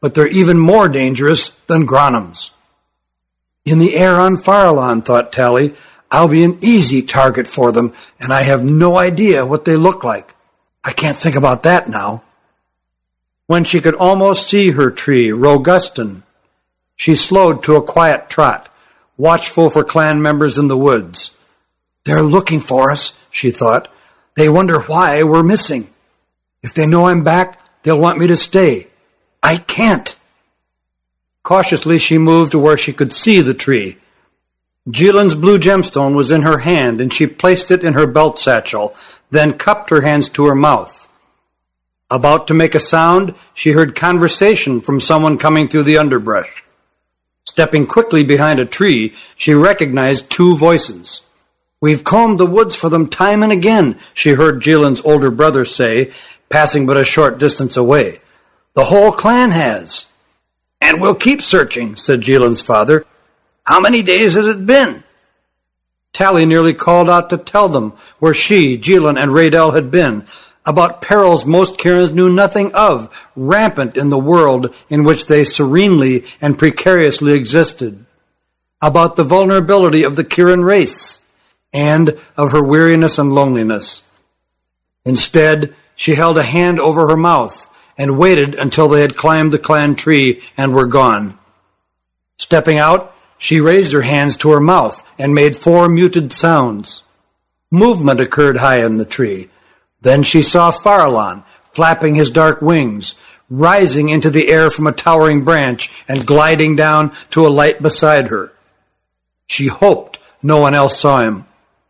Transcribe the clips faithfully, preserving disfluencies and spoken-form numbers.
but they're even more dangerous than Gronums. In the air on Farallon, thought Tally, I'll be an easy target for them, and I have no idea what they look like. I can't think about that now. When she could almost see her tree, Rogustan, she slowed to a quiet trot, watchful for clan members in the woods. They're looking for us, she thought. They wonder why we're missing. If they know I'm back, they'll want me to stay. I can't. Cautiously, she moved to where she could see the tree. Jielin's blue gemstone was in her hand, and she placed it in her belt satchel, then cupped her hands to her mouth. About to make a sound, she heard conversation from someone coming through the underbrush. Stepping quickly behind a tree, she recognized two voices. We've combed the woods for them time and again, she heard Jielin's older brother say, passing but a short distance away. The whole clan has. And we'll keep searching, said Jielin's father. How many days has it been? Tally nearly called out to tell them where she, Jilin, and Raydell had been, about perils most Kirins knew nothing of, rampant in the world in which they serenely and precariously existed, about the vulnerability of the Kirin race, and of her weariness and loneliness. Instead, she held a hand over her mouth and waited until they had climbed the clan tree and were gone. Stepping out, she raised her hands to her mouth and made four muted sounds. Movement occurred high in the tree. Then she saw Farallon, flapping his dark wings, rising into the air from a towering branch and gliding down to a light beside her. She hoped no one else saw him.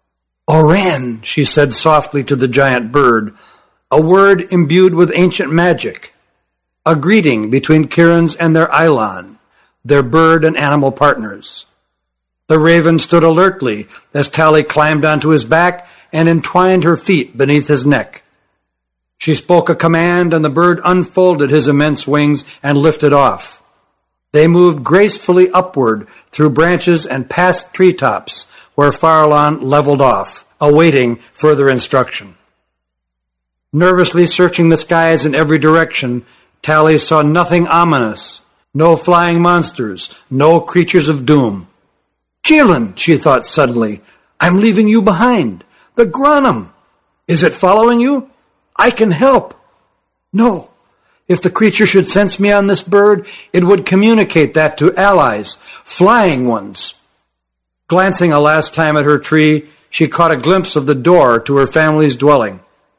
Oren, she said softly to the giant bird, a word imbued with ancient magic, a greeting between Kirins and their Eilon, their bird and animal partners. The raven stood alertly as Tally climbed onto his back and entwined her feet beneath his neck. She spoke a command, and the bird unfolded his immense wings and lifted off. They moved gracefully upward through branches and past treetops, where Farallon leveled off, awaiting further instruction. Nervously searching the skies in every direction, Tally saw nothing ominous, no flying monsters, no creatures of doom. Jilin, she thought suddenly, I'm leaving you behind. The Gronum. Is it following you? I can help. No. If the creature should sense me on this bird, it would communicate that to allies, flying ones. Glancing a last time at her tree, she caught a glimpse of the door to her family's dwelling.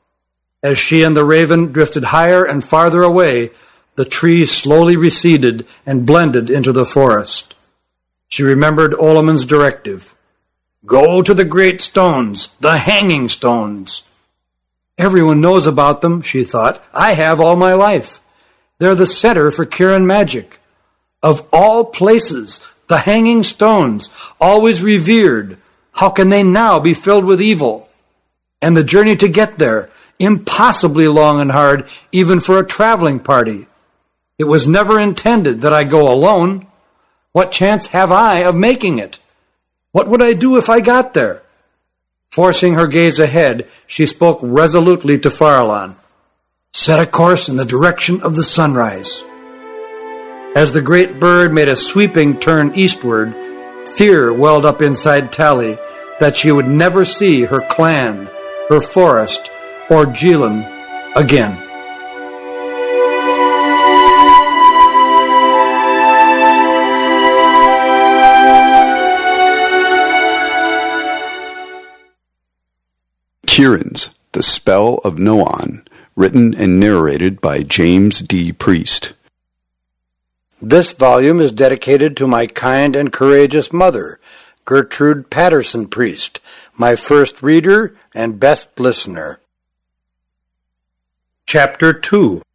As she and the raven drifted higher and farther away, the tree slowly receded and blended into the forest. She remembered Olamon's directive. Go to the great stones, the hanging stones. Everyone knows about them, she thought. I have all my life. They're the center for Kirin magic. Of all places, the hanging stones, always revered, how can they now be filled with evil? And the journey to get there, impossibly long and hard, even for a traveling party. It was never intended that I go alone. What chance have I of making it? What would I do if I got there? Forcing her gaze ahead, she spoke resolutely to Farallon. Set a course in the direction of the sunrise. As the great bird made a sweeping turn eastward, fear welled up inside Tally that she would never see her clan, her forest, or Jilin again. Kirins, The Spell of Noan, written and narrated by James D. Priest. This volume is dedicated to my kind and courageous mother, Gertrude Patterson Priest, my first reader and best listener. Chapter two.